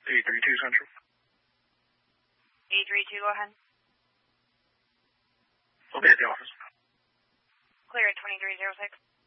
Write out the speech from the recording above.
832 Central. 832, go ahead. Okay, at the office. Clear at 2306.